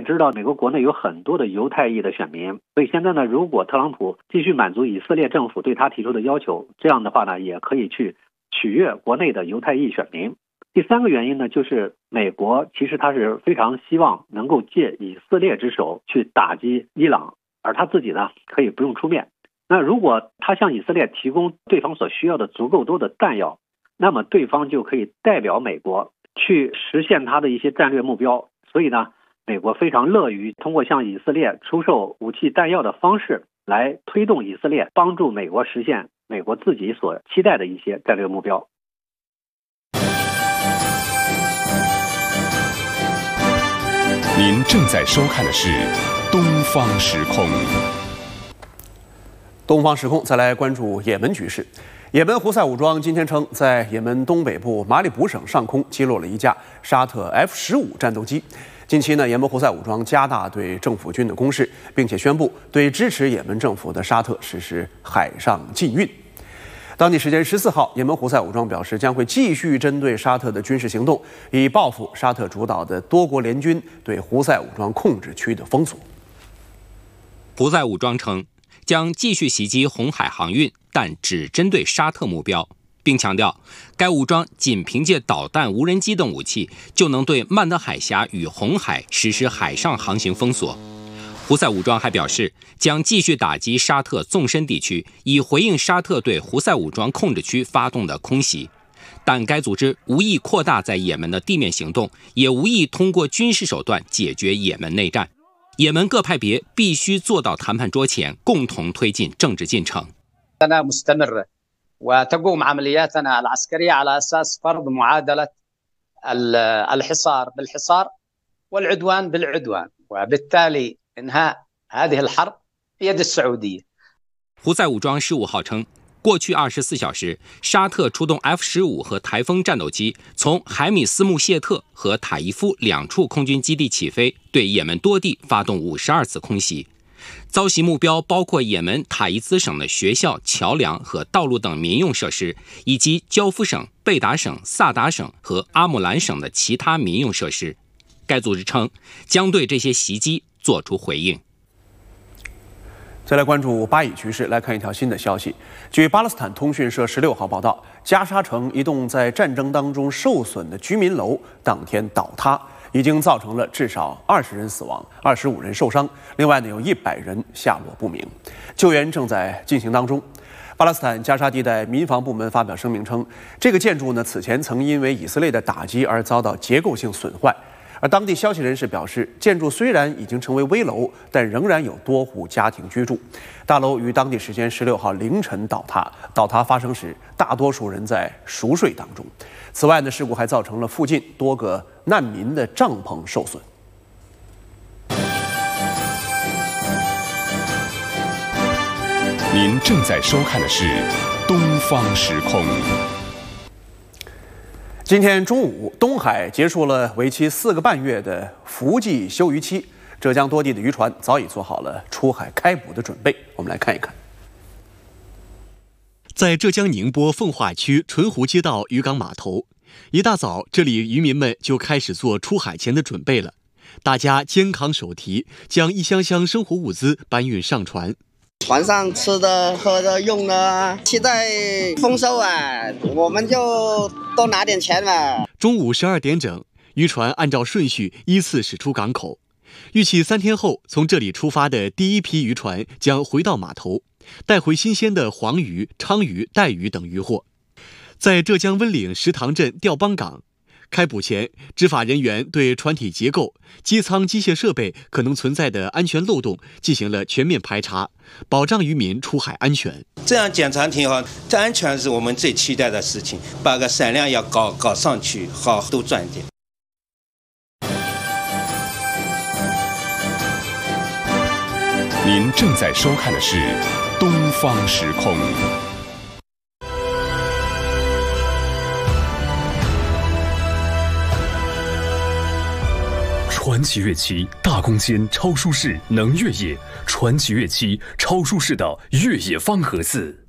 知道美国国内有很多的犹太裔的选民，所以现在呢，如果特朗普继续满足以色列政府对他提出的要求，这样的话呢，也可以去取悦国内的犹太裔选民。第三个原因呢，就是美国其实他是非常希望能够借以色列之手去打击伊朗，而他自己呢可以不用出面。那如果他向以色列提供对方所需要的足够多的弹药，那么对方就可以代表美国去实现他的一些战略目标。所以呢，美国非常乐于通过向以色列出售武器弹药的方式来推动以色列，帮助美国实现美国自己所期待的一些战略目标。 您正在收看的是东方时空。 东方时空，再来关注也门局势。也门胡塞武装今天称，在也门东北部马里卜省上空击落了一架沙特 F-15战斗机。近期呢，也门胡塞武装加大对政府军的攻势，并且宣布对支持也门政府的沙特实施海上禁运。当地时间14号，也门胡塞武装表示将会继续针对沙特的军事行动，以报复沙特主导的多国联军对胡塞武装控制区的封锁。 胡塞武装称将继续袭击红海航运，但只针对沙特目标，并强调该武装仅凭借导弹、无人机等武器就能对曼德海峡与红海实施海上航行封锁。胡塞武装还表示，将继续打击沙特纵深地区，以回应沙特对胡塞武装控制区发动的空袭。但该组织无意扩大在也门的地面行动，也无意通过军事手段解决也门内战。也门各派别必须坐到谈判桌前，共同推进政治进程。 وتقوم عملياتنا العسكرية على أساس فرض معادلة الحصار بالحصار والعدوان بالعدوان وبالتالي إنهاء هذه الحرب بيد السعودية。 胡塞武装15号称，过去24小时，沙特出动 F-15和台风战斗机从海米斯穆谢特和塔伊夫2处空军基地起飞，对也门多地发动52次空袭。遭袭目标包括也门塔伊兹省的学校、桥梁和道路等民用设施，以及焦夫省、贝达省、萨达省和阿姆兰省的其他民用设施。该组织称将对这些袭击做出回应。 再来关注巴以局势，来看一条新的消息。据巴勒斯坦通讯社16号报道，加沙城一栋在战争当中受损的居民楼当天倒塌，已经造成了至少20人死亡，25人受伤，另外呢有100人下落不明，救援正在进行当中。巴勒斯坦加沙地带民防部门发表声明称，这个建筑呢此前曾因为以色列的打击而遭到结构性损坏。而当地消息人士表示，建筑虽然已经成为危楼，但仍然有多户家庭居住。大楼于当地时间16号凌晨倒塌，倒塌发生时，大多数人在熟睡当中。此外呢，事故还造成了附近多个难民的帐篷受损。 您正在收看的是东方时空。 今天中午，东海结束了为期4个半月的伏季休渔期，浙江多地的渔船早已做好了出海开捕的准备。我们来看一看。 在浙江宁波奉化区淳湖街道渔港码头，一大早，这里渔民们就开始做出海前的准备了。大家肩扛手提，将一箱箱生活物资搬运上船。 船上吃的、喝的、用的，期待丰收啊！我们就多拿点钱嘛。 中午12点整，渔船按照顺序依次驶出港口。预计3天后，从这里出发的第一批渔船将回到码头，带回新鲜的黄鱼、鲳鱼、带鱼等渔获。在浙江温岭石塘镇钓帮港，开捕前，执法人员对船体结构、机舱机械设备可能存在的安全漏洞进行了全面排查，保障渔民出海安全。 这样检查挺好，这安全是我们最期待的事情，把个产量要搞上去，好多赚一点。 您正在收看的是东方时空。传奇乐器大空间超舒适能越野，传奇乐器超舒适的越野方盒子。